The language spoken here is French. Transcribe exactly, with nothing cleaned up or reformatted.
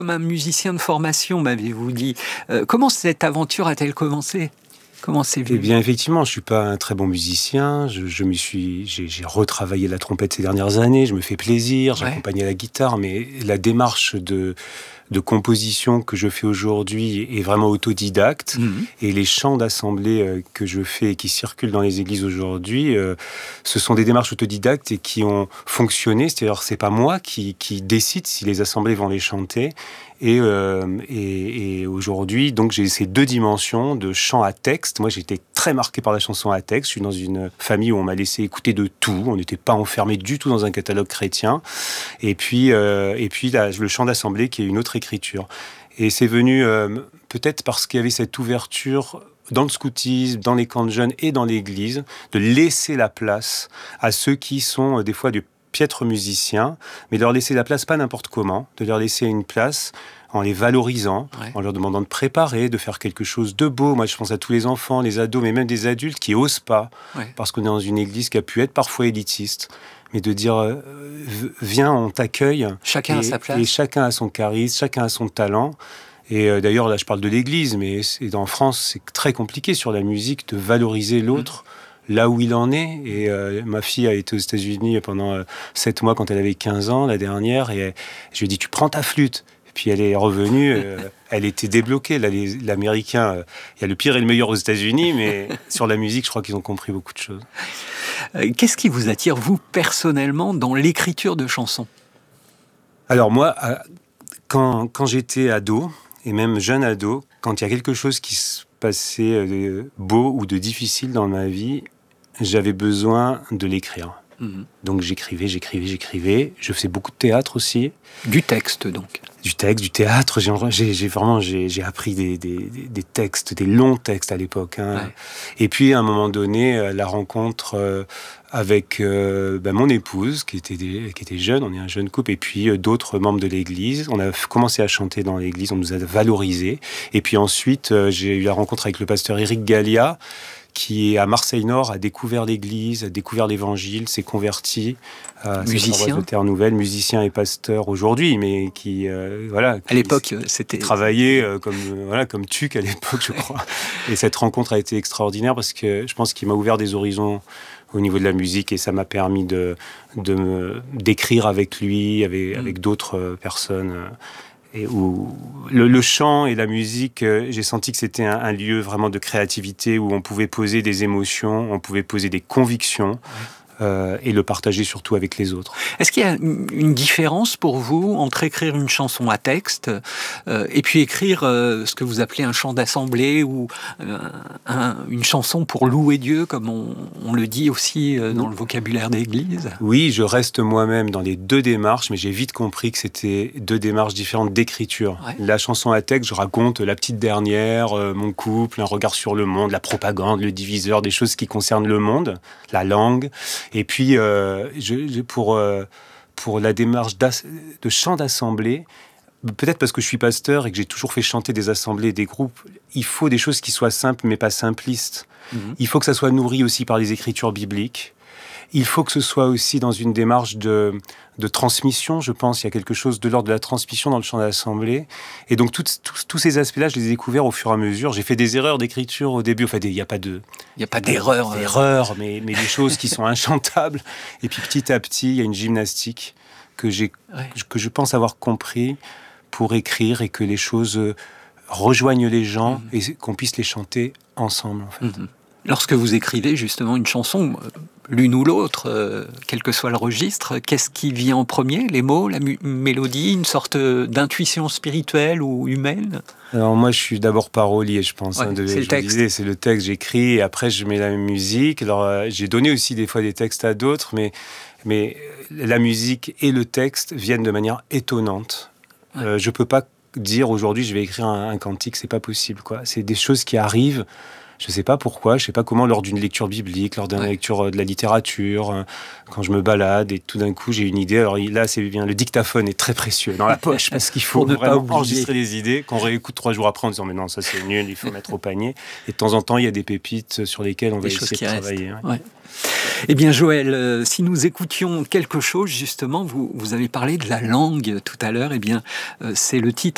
Comme un musicien de formation, m'avez-vous dit. Euh, comment cette aventure a-t-elle commencé ? Comment c'est venu ? Eh bien, effectivement, je suis pas un très bon musicien. Je, je me suis, j'ai, j'ai retravaillé la trompette ces dernières années. Je me fais plaisir. J'accompagnais ouais. la guitare, mais la démarche de de composition que je fais aujourd'hui est vraiment autodidacte. Mmh. Et les chants d'assemblée que je fais et qui circulent dans les églises aujourd'hui, euh, ce sont des démarches autodidactes et qui ont fonctionné. C'est-à-dire, c'est pas moi qui qui décide si les assemblées vont les chanter. Et, euh, et, et aujourd'hui, donc j'ai ces deux dimensions de chant à texte. Moi, j'ai été très marqué par la chanson à texte. Je suis dans une famille où on m'a laissé écouter de tout. On n'était pas enfermé du tout dans un catalogue chrétien. Et puis, euh, et puis là, le chant d'assemblée qui est une autre écriture. Et c'est venu euh, peut-être parce qu'il y avait cette ouverture dans le scoutisme, dans les camps de jeunes et dans l'église, de laisser la place à ceux qui sont euh, des fois du piètres musiciens, mais de leur laisser la place pas n'importe comment, de leur laisser une place en les valorisant, ouais. en leur demandant de préparer, de faire quelque chose de beau. Moi, je pense à tous les enfants, les ados, mais même des adultes qui osent pas, ouais. parce qu'on est dans une église qui a pu être parfois élitiste, mais de dire euh, viens, on t'accueille. Chacun et, a sa place. Et chacun a son charisme, chacun a son talent. Et euh, d'ailleurs, là, je parle de l'église, mais c'est, en France, c'est très compliqué sur la musique de valoriser l'autre. Mmh. Là où il en est. Et euh, ma fille a été aux États-Unis pendant euh, sept mois quand elle avait quinze ans, la dernière, et euh, je lui ai dit, tu prends ta flûte. Et puis elle est revenue, euh, elle était débloquée. Là, les, l'Américain, il euh, y a le pire et le meilleur aux États-Unis, mais sur la musique, je crois qu'ils ont compris beaucoup de choses. Euh, qu'est-ce qui vous attire, vous, personnellement, dans l'écriture de chansons ? Alors moi, euh, quand, quand j'étais ado, et même jeune ado, quand il y a quelque chose qui se passait de beau ou de difficile dans ma vie, j'avais besoin de l'écrire. Mmh. Donc j'écrivais, j'écrivais, j'écrivais. Je faisais beaucoup de théâtre aussi. Du texte, donc. Du texte, du théâtre. J'ai, j'ai, j'ai vraiment j'ai, j'ai appris des, des, des textes, des longs textes à l'époque. Hein. Ouais. Et puis à un moment donné, la rencontre euh, avec euh, ben, mon épouse, qui était, des, qui était jeune, on est un jeune couple, et puis euh, d'autres membres de l'église. On a commencé à chanter dans l'église, on nous a valorisés. Et puis ensuite, euh, j'ai eu la rencontre avec le pasteur Éric Gallia, qui, à Marseille-Nord, a découvert l'église, a découvert l'évangile, s'est converti. Euh, musicien de Terre Nouvelle, musicien et pasteur aujourd'hui, mais qui, euh, voilà... À l'époque, c'était... Travaillait euh, comme, euh, voilà, comme Tuc à l'époque, je crois. Et cette rencontre a été extraordinaire parce que je pense qu'il m'a ouvert des horizons au niveau de la musique et ça m'a permis de, de me, d'écrire avec lui, avec, mmh. avec d'autres personnes... Et où le, le chant et la musique, euh, j'ai senti que c'était un, un lieu vraiment de créativité où on pouvait poser des émotions, on pouvait poser des convictions. Ouais. Euh, et le partager surtout avec les autres. Est-ce qu'il y a une différence pour vous entre écrire une chanson à texte euh, et puis écrire euh, ce que vous appelez un chant d'assemblée ou euh, un, une chanson pour louer Dieu, comme on, on le dit aussi euh, dans le vocabulaire d'église ? Oui, je reste moi-même dans les deux démarches, mais j'ai vite compris que c'était deux démarches différentes d'écriture. Ouais. La chanson à texte, je raconte la petite dernière, euh, mon couple, un regard sur le monde, la propagande, le diviseur, des choses qui concernent le monde, la langue. Et puis, euh, je, pour, euh, pour la démarche de chant d'assemblée, peut-être parce que je suis pasteur et que j'ai toujours fait chanter des assemblées, des groupes, il faut des choses qui soient simples mais pas simplistes. Mmh. Il faut que ça soit nourri aussi par les écritures bibliques. Il faut que ce soit aussi dans une démarche de, de transmission, je pense. Il y a quelque chose de l'ordre de la transmission dans le chant d'assemblée. Et donc, tout, tout, tous ces aspects-là, je les ai découverts au fur et à mesure. J'ai fait des erreurs d'écriture au début. Enfin, il n'y a pas de... Il n'y a pas d'erreur. D'erreur, mais, mais des choses qui sont inchantables. Et puis, petit à petit, il y a une gymnastique que, j'ai, ouais. que je pense avoir compris pour écrire et que les choses rejoignent les gens mmh. et qu'on puisse les chanter ensemble, en fait. Mmh. Lorsque vous écrivez justement une chanson, l'une ou l'autre, euh, quel que soit le registre, qu'est-ce qui vient en premier ? Les mots, la mu- mélodie, une sorte d'intuition spirituelle ou humaine ? Alors moi, je suis d'abord parolier, je pense. Ouais, hein, de, c'est le je texte. Disais, c'est le texte, j'écris, et après je mets la musique. Alors euh, j'ai donné aussi des fois des textes à d'autres, mais, mais la musique et le texte viennent de manière étonnante. Ouais. Euh, je peux pas dire aujourd'hui, je vais écrire un, un cantique, c'est pas possible, quoi. C'est des choses qui arrivent. Je ne sais pas pourquoi, je ne sais pas comment, lors d'une lecture biblique, lors d'une ouais. lecture de la littérature, quand je me balade et tout d'un coup j'ai une idée. Alors là, c'est bien, le dictaphone est très précieux dans la poche parce qu'il faut vraiment enregistrer les idées, qu'on réécoute trois jours après en disant mais non, ça c'est nul, il faut mettre au panier. Et de temps en temps, il y a des pépites sur lesquelles on va essayer de travailler. Ouais. Ouais. Eh bien, Joël, euh, si nous écoutions quelque chose, justement, vous, vous avez parlé de la langue tout à l'heure, eh bien, euh, c'est le titre